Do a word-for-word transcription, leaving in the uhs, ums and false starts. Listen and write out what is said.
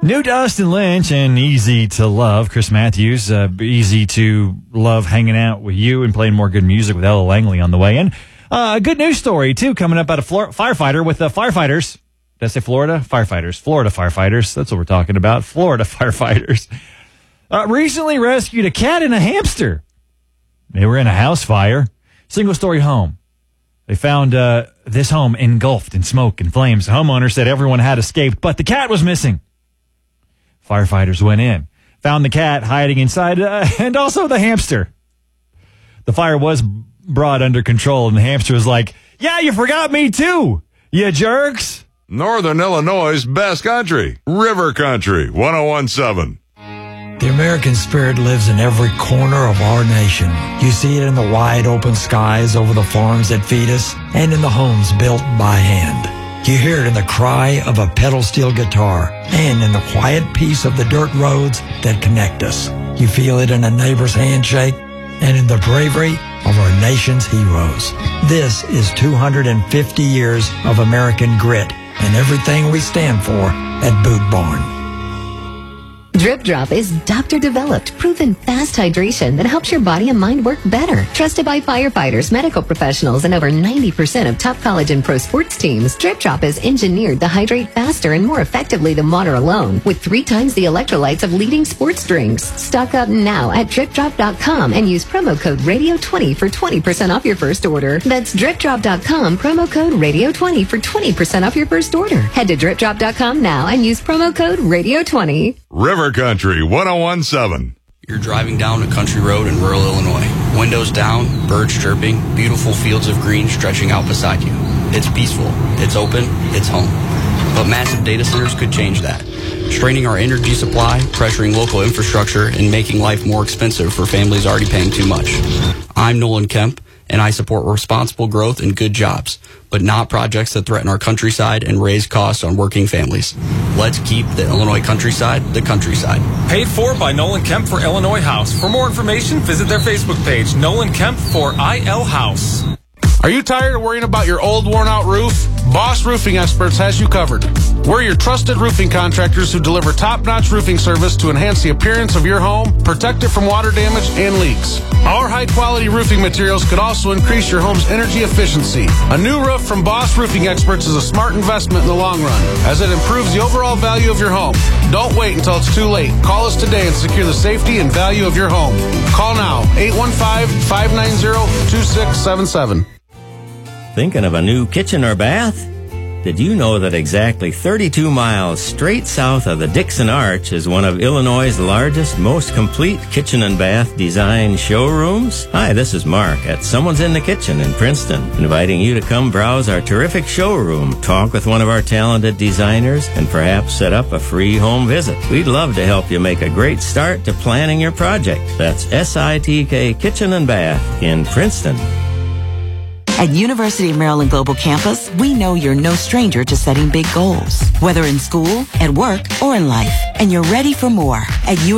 New to Austin Lynch and easy to love. Chris Matthews, uh, easy to love hanging out with you and playing more good music with Ella Langley on the way in. Uh, a good news story, too, coming up out of Flor- firefighter with the firefighters. Did I say Florida? Firefighters. Florida firefighters. That's what we're talking about. Florida firefighters. Uh, recently rescued a cat and a hamster. They were in a house fire. Single-story home. They found uh, this home engulfed in smoke and flames. The homeowner said everyone had escaped, but the cat was missing. Firefighters went in, found the cat hiding inside, uh, and also the hamster. The fire was brought under control, and the hamster was like, yeah, you forgot me too, you jerks. Northern Illinois' best country, River Country, one oh one point seven. The American spirit lives in every corner of our nation. You see it in the wide open skies over the farms that feed us and in the homes built by hand. You hear it in the cry of a pedal steel guitar and in the quiet peace of the dirt roads that connect us. You feel it in a neighbor's handshake and in the bravery of our nation's heroes. This is two hundred fifty years of American grit and everything we stand for at Boot Barn. Drip Drop is doctor-developed, proven fast hydration that helps your body and mind work better. Trusted by firefighters, medical professionals, and over ninety percent of top college and pro sports teams, Drip Drop is engineered to hydrate faster and more effectively than water alone, with three times the electrolytes of leading sports drinks. Stock up now at drip drop dot com and use promo code radio twenty for twenty percent off your first order. That's drip drop dot com, promo code radio twenty for twenty percent off your first order. Head to drip drop dot com now and use promo code radio twenty. River Country, one oh one point seven. You're driving down a country road in rural Illinois. Windows down, birds chirping, beautiful fields of green stretching out beside you. It's peaceful, it's open, it's home. But massive data centers could change that, straining our energy supply, pressuring local infrastructure, and making life more expensive for families already paying too much. I'm Nolan Kemp, and I support responsible growth and good jobs, but not projects that threaten our countryside and raise costs on working families. Let's keep the Illinois countryside the countryside. Paid for by Nolan Kemp for Illinois House. For more information, visit their Facebook page, Nolan Kemp for I L House. Are you tired of worrying about your old, worn-out roof? Boss Roofing Experts has you covered. We're your trusted roofing contractors who deliver top-notch roofing service to enhance the appearance of your home, protect it from water damage and leaks. Our high-quality roofing materials could also increase your home's energy efficiency. A new roof from Boss Roofing Experts is a smart investment in the long run, as it improves the overall value of your home. Don't wait until it's too late. Call us today and secure the safety and value of your home. Call now, eight one five, five nine zero, two six seven seven. Thinking of a new kitchen or bath? Did you know that exactly thirty-two miles straight south of the Dixon Arch is one of Illinois' largest, most complete kitchen and bath design showrooms? Hi, this is Mark at Someone's in the Kitchen in Princeton, inviting you to come browse our terrific showroom, talk with one of our talented designers, and perhaps set up a free home visit. We'd love to help you make a great start to planning your project. That's S I T K Kitchen and Bath in Princeton. At University of Maryland Global Campus, we know you're no stranger to setting big goals, whether in school, at work, or in life, and you're ready for more. At U